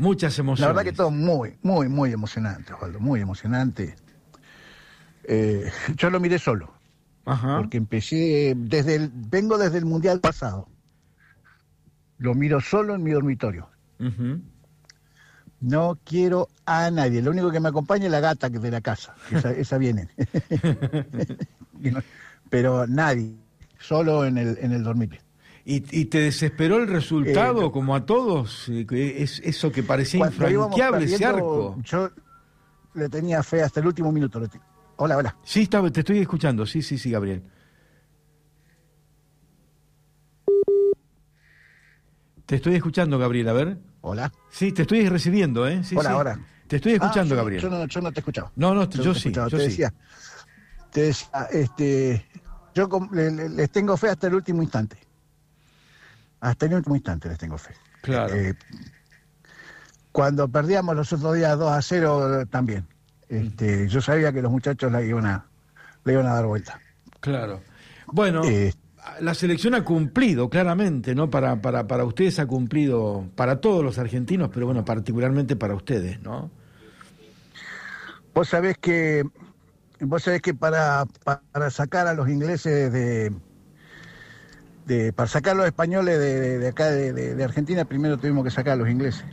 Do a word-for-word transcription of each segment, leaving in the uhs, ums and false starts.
Muchas emociones. La verdad que todo muy, muy, muy emocionante, Osvaldo, muy emocionante. Eh, yo lo miré solo, Ajá. porque empecé desde el, vengo desde el Mundial pasado. Lo miro solo en mi dormitorio. Uh-huh. No quiero a nadie. Lo único que me acompaña es la gata que de la casa. Esa, esa viene. Pero nadie. Solo en el, en el dormitorio. ¿Y, ¿Y te desesperó el resultado, Eh, como a todos? Es eso que parecía Cuando íbamos infranqueable, ese perdiendo, arco. yo le tenía fe hasta el último minuto. le te- Hola, hola. Sí, está, te estoy escuchando. Sí, sí, sí, Gabriel. Te estoy escuchando, Gabriel, a ver. Hola. Sí, te estoy recibiendo, ¿eh? Sí, Hola, sí. ahora. Te estoy escuchando, Ah, yo, no- Gabriel. Yo no, yo no te escuchaba. No, no, Yo, yo no te sí, escuchaba. yo te sí. decía, te decía, este, yo com- le- le- les tengo fe hasta el último instante. Hasta el último instante les tengo fe. Claro. Eh, cuando perdíamos los otros días dos a cero también. Este, yo sabía que los muchachos la iban a, le iban a dar vuelta. Claro. Bueno, Eh, la selección ha cumplido, claramente, ¿no? Para, para, para ustedes ha cumplido, para todos los argentinos, pero bueno, particularmente para ustedes, ¿no? Vos sabés que vos sabés que para, para sacar a los ingleses de, de para sacar a los españoles de, de- de acá de, de- de Argentina, primero tuvimos que sacar a los ingleses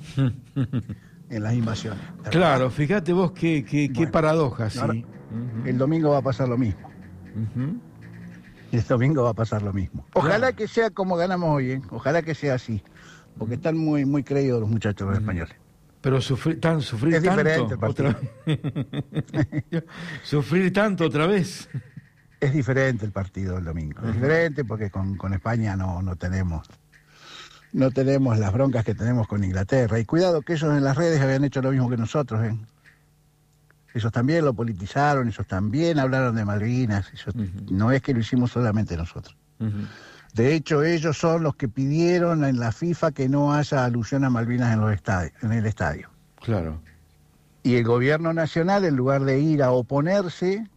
en las invasiones. ¿Te Claro, acordás? fíjate vos qué, qué, qué Bueno, paradoja, sí. ahora- Ujú, El domingo va a pasar lo mismo. ujú. El domingo va a pasar lo mismo. Ojalá Claro. que sea como ganamos hoy, ¿eh? Ojalá que sea así. Porque están muy, muy creídos los muchachos los españoles. Pero sufrir, tan, sufrir Es tanto diferente el partido. otra vez. Sufrir tanto otra vez. Es diferente el partido del domingo. Es diferente porque con, con España no, no tenemos no tenemos las broncas que tenemos con Inglaterra. Y cuidado que ellos en las redes habían hecho lo mismo que nosotros, ¿eh? Ellos también lo politizaron, ellos también hablaron de Malvinas. Ellos, Ujú. no es que lo hicimos solamente nosotros. Ujú. De hecho, ellos son los que pidieron en la FIFA que no haya alusión a Malvinas en, los estadios, en el estadio. Claro. Y el gobierno nacional, en lugar de ir a oponerse,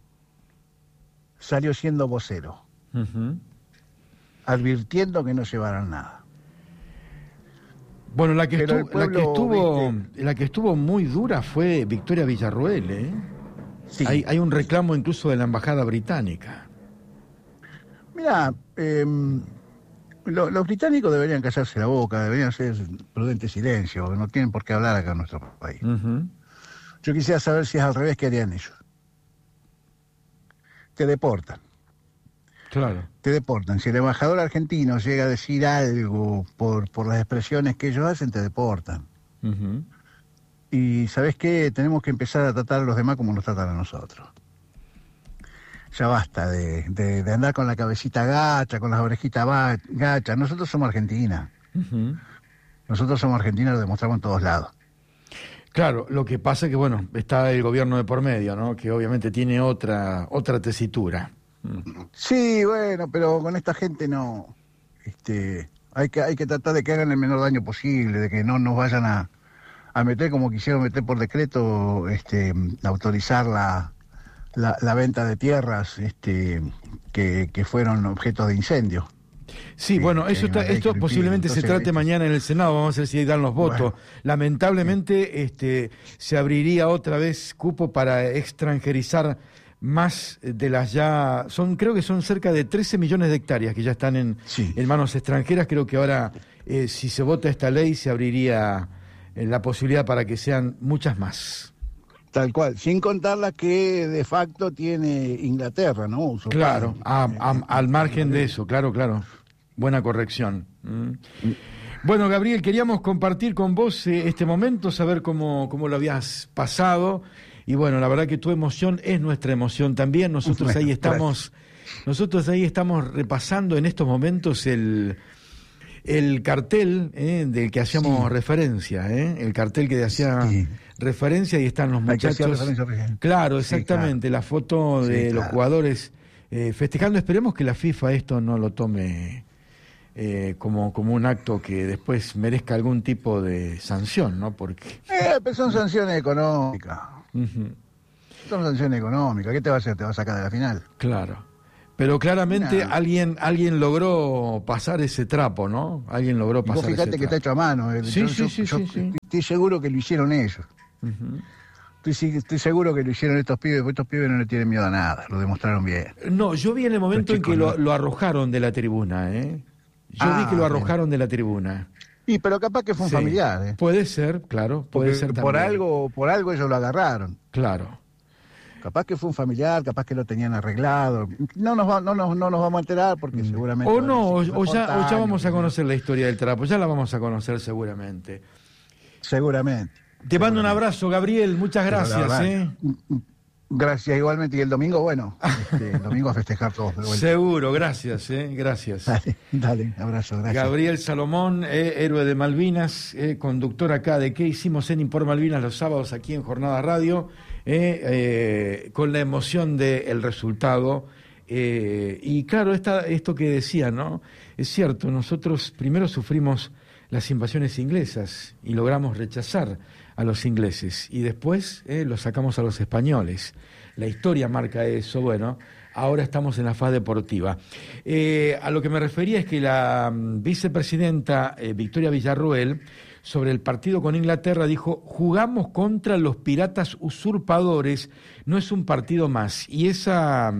salió siendo vocero, Ujú. advirtiendo que no llevaran nada. Bueno, la que, Pero el estuvo, la, que pueblo, estuvo, viste- la que estuvo muy dura fue Victoria Villarroel, ¿eh? Sí. Hay, hay un reclamo incluso de la embajada británica. Mira, eh, lo- los británicos deberían callarse la boca, deberían hacer prudente silencio, no tienen por qué hablar acá en nuestro país. Ujú. Yo quisiera saber si es al revés, ¿qué harían ellos? Te deportan, Claro. te deportan. Si el embajador argentino llega a decir algo por, por las expresiones que ellos hacen, te deportan. Ujú. Y ¿sabés qué? Tenemos que empezar a tratar a los demás como nos tratan a nosotros. Ya basta de, de- de andar con la cabecita gacha, con las orejitas ba- gachas. Nosotros somos Argentina. Ujú. Nosotros somos Argentina, lo demostramos en todos lados. Claro, lo que pasa es que, bueno, está el gobierno de por medio, ¿no? Que obviamente tiene otra, otra tesitura. Mm. Sí, bueno, pero con esta gente no. Este, hay que, hay que tratar de que hagan el menor daño posible, de que no nos vayan a, a meter como quisieron meter por decreto, este, autorizar la, la, la venta de tierras, este, que, que fueron objeto de incendio. Sí, Sí, bueno, que eso hay una está, ley esto que lo impide, posiblemente se entonces, trate este- mañana en el Senado, vamos a ver si dan los votos. Bueno. Lamentablemente, este, se abriría otra vez cupo para extranjerizar más de las ya, son, creo que son cerca de trece millones de hectáreas que ya están en, Sí. en manos extranjeras. Creo que ahora, eh, si se vota esta ley, se abriría eh, la posibilidad para que sean muchas más. Tal cual, sin contar la que de facto tiene Inglaterra, ¿no? Usurpada. Claro, a- a- Eh, al margen de eso, claro, claro. Buena corrección. Mm. Bueno, Gabriel, queríamos compartir con vos eh, este momento, saber cómo, cómo lo habías pasado. Y bueno, la verdad que tu emoción es nuestra emoción también. Nosotros Bueno, ahí estamos, nosotros ahí estamos repasando en estos momentos el, el cartel eh, del que hacíamos Sí. referencia, eh, el cartel que hacía Sí. referencia y están los Hay que hacer muchachos. referencia recién. Claro, Sí, exactamente, claro. la foto de Sí, los claro. jugadores eh, festejando. Esperemos que la FIFA esto no lo tome eh, como, como un acto que después merezca algún tipo de sanción, ¿no? Porque... Eh, pero son sanciones económicas. Ujú, Son sanciones económicas. ¿Qué te va a hacer? ¿Te va a sacar de la final? claro. Pero claramente Nah. alguien alguien logró pasar ese trapo, ¿no? Alguien logró Y pasar vos ese fíjate trapo. que está hecho a mano. eh. Sí, Yo, sí, yo- sí, yo sí, sí. Estoy seguro que lo hicieron ellos. Ujú. Estoy, sí- estoy seguro que lo hicieron estos pibes, porque estos pibes no le tienen miedo a nada, lo demostraron bien. No, yo vi en el momento en chicos, que lo, ¿no? lo arrojaron de la tribuna, ¿eh? Yo vi que lo Ah, bueno. arrojaron de la tribuna. Y pero capaz que fue un Sí. familiar, ¿eh? Puede ser, claro, puede Porque ser por también. algo, por algo ellos lo agarraron. Claro. Capaz que fue un familiar, capaz que lo tenían arreglado. No nos, va- no nos, no nos vamos a enterar porque seguramente... O van a no, o, decir que o fue ya, o ya espontáneo, vamos a que- conocer la historia del trapo, ya la vamos a conocer seguramente. Seguramente. Te mando un seguramente. abrazo, Gabriel, muchas Pero la gracias. verdad, ¿eh? Gracias igualmente. Y el domingo, bueno, este, el domingo a festejar todos de vuelta. Seguro, gracias, ¿eh? gracias. Dale, dale, abrazo, gracias. Gabriel Salomón, eh, héroe de Malvinas, eh, conductor acá de ¿Qué hicimos en Impor Malvinas los sábados aquí en Jornada Radio? Eh, eh, con la emoción del resultado. Eh, y claro, esta, esto que decía, ¿no? Es cierto, nosotros primero sufrimos las invasiones inglesas y logramos rechazar a los ingleses y después eh, los sacamos a los españoles. La historia marca eso, bueno, ahora estamos en la fase deportiva. Eh, a lo que me refería es que la mm, vicepresidenta eh, Victoria Villarroel, sobre el partido con Inglaterra, dijo: jugamos contra los piratas usurpadores, no es un partido más. Y esa,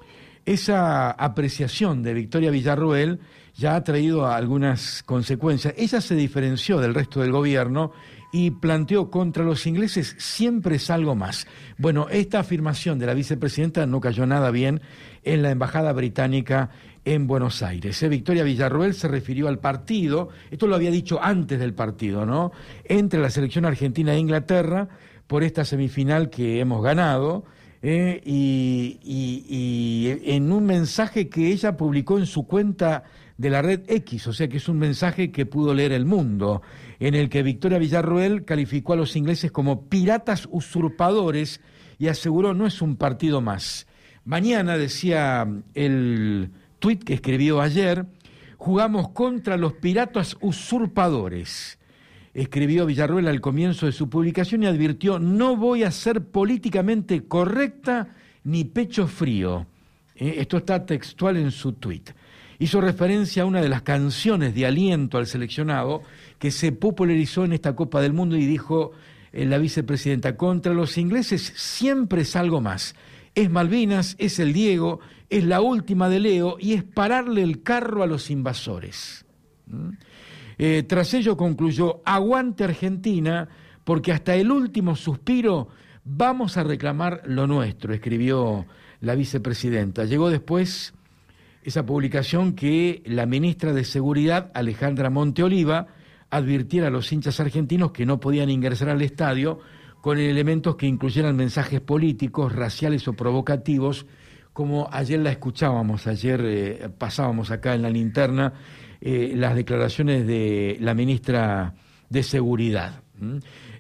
esa apreciación de Victoria Villarroel ya ha traído algunas consecuencias. Ella se diferenció del resto del gobierno y planteó: contra los ingleses siempre es algo más. Bueno, esta afirmación de la vicepresidenta no cayó nada bien en la embajada británica en Buenos Aires. ¿eh? Victoria Villarroel se refirió al partido, esto lo había dicho antes del partido, ¿no? Entre la selección argentina e Inglaterra por esta semifinal que hemos ganado, eh, y, y, y en un mensaje que ella publicó en su cuenta de la red X, o sea que es un mensaje que pudo leer el mundo, en el que Victoria Villarroel calificó a los ingleses como piratas usurpadores y aseguró: no es un partido más. Mañana, decía el tuit que escribió ayer, jugamos contra los piratas usurpadores. Escribió Villarroel al comienzo de su publicación y advirtió: no voy a ser políticamente correcta ni pecho frío. Eh, esto está textual en su tuit. Hizo referencia a una de las canciones de aliento al seleccionado que se popularizó en esta Copa del Mundo y dijo eh, la vicepresidenta: contra los ingleses siempre es algo más. Es Malvinas, es el Diego, es la última de Leo y es pararle el carro a los invasores. ¿Mm? Eh, tras ello concluyó: aguante Argentina, porque hasta el último suspiro vamos a reclamar lo nuestro, escribió la vicepresidenta. Llegó después esa publicación que la ministra de Seguridad, Alejandra Monteoliva, advirtiera a los hinchas argentinos que no podían ingresar al estadio con elementos que incluyeran mensajes políticos, raciales o provocativos, como ayer la escuchábamos, ayer eh, pasábamos acá en la linterna eh, las declaraciones de la ministra de Seguridad. ¿Mm?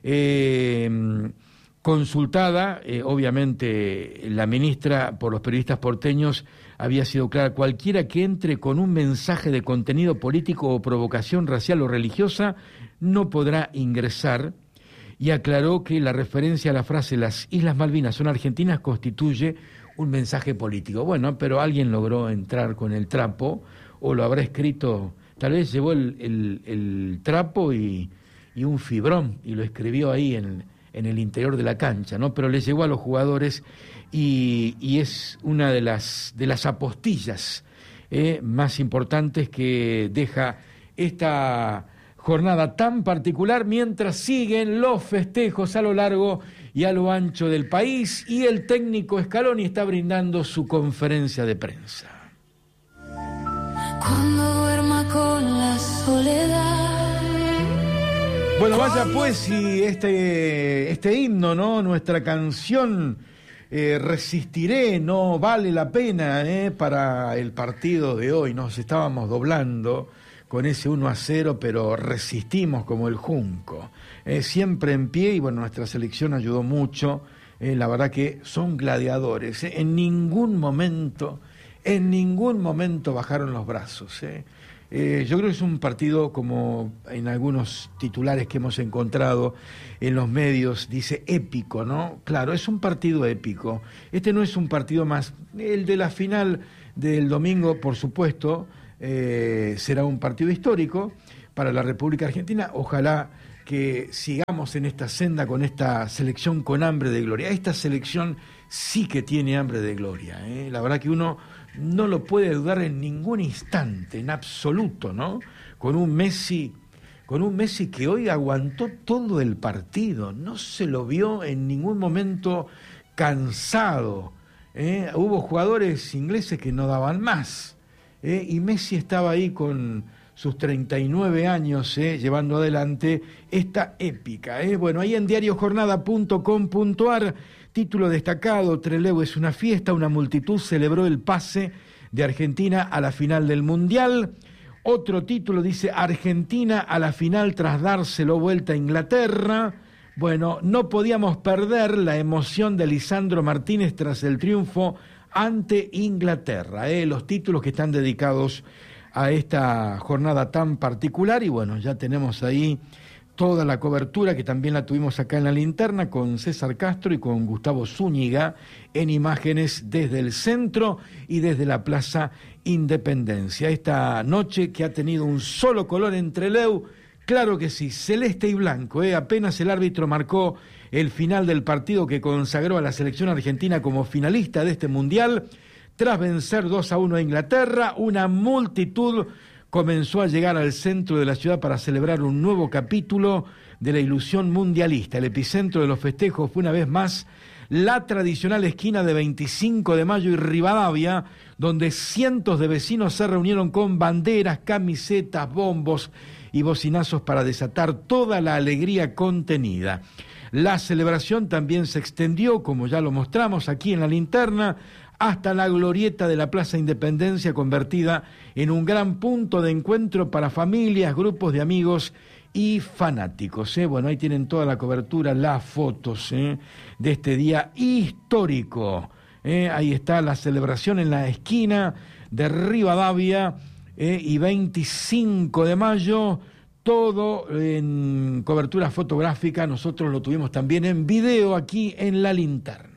Eh, consultada, eh, obviamente la ministra por los periodistas porteños había sido clara: cualquiera que entre con un mensaje de contenido político o provocación racial o religiosa no podrá ingresar, y aclaró que la referencia a la frase "las Islas Malvinas son argentinas" constituye un mensaje político. Bueno, pero alguien logró entrar con el trapo, o lo habrá escrito, tal vez llevó el, el, el trapo y, y un fibrón y lo escribió ahí en, en el interior de la cancha, ¿no? Pero le llegó a los jugadores y, y es una de las, de las apostillas eh, más importantes que deja esta jornada tan particular, mientras siguen los festejos a lo largo y a lo ancho del país, y el técnico Scaloni está brindando su conferencia de prensa. Cuando duerma con la soledad. Bueno, vaya pues, y este, este himno, ¿no? Nuestra canción eh, Resistiré, no vale la pena eh, para el partido de hoy. Nos estábamos doblando con ese uno a cero, pero resistimos como el junco, eh, siempre en pie, y bueno, nuestra selección ayudó mucho, eh, la verdad que son gladiadores, eh, en ningún momento, en ningún momento bajaron los brazos, eh. Eh, yo creo que es un partido, como en algunos titulares que hemos encontrado en los medios, dice épico, ¿no? Claro, es un partido épico. Este no es un partido más, el de la final del domingo, por supuesto, eh, será un partido histórico para la República Argentina. Ojalá que sigamos en esta senda con esta selección con hambre de gloria. Esta selección sí que tiene hambre de gloria, ¿eh? La verdad que uno no lo puede dudar en ningún instante, en absoluto, ¿no? Con un Messi, con un Messi que hoy aguantó todo el partido, no se lo vio en ningún momento cansado, ¿eh? Hubo jugadores ingleses que no daban más, ¿eh? Y Messi estaba ahí con sus treinta y nueve años, eh, llevando adelante esta épica. Eh. Bueno, ahí en diario jornada punto com punto ar, título destacado: Trelew es una fiesta, una multitud celebró el pase de Argentina a la final del Mundial. Otro título dice: Argentina a la final tras dárselo vuelta a Inglaterra. Bueno, no podíamos perder la emoción de Lisandro Martínez tras el triunfo ante Inglaterra. Eh. Los títulos que están dedicados a esta jornada tan particular, y bueno, ya tenemos ahí toda la cobertura que también la tuvimos acá en la linterna con César Castro y con Gustavo Zúñiga en imágenes desde el centro y desde la Plaza Independencia. Esta noche que ha tenido un solo color en Trelew, claro que sí, celeste y blanco, ¿eh? Apenas el árbitro marcó el final del partido que consagró a la selección argentina como finalista de este Mundial. Tras vencer dos a uno a Inglaterra, una multitud comenzó a llegar al centro de la ciudad para celebrar un nuevo capítulo de la ilusión mundialista. El epicentro de los festejos fue una vez más la tradicional esquina de veinticinco de mayo y Rivadavia, donde cientos de vecinos se reunieron con banderas, camisetas, bombos y bocinazos para desatar toda la alegría contenida. La celebración también se extendió, como ya lo mostramos aquí en la linterna, hasta la glorieta de la Plaza Independencia, convertida en un gran punto de encuentro para familias, grupos de amigos y fanáticos. ¿eh? Bueno, ahí tienen toda la cobertura, las fotos ¿eh? de este día histórico. ¿eh? Ahí está la celebración en la esquina de Rivadavia ¿eh? y veinticinco de mayo, todo en cobertura fotográfica. Nosotros lo tuvimos también en video aquí en la linterna.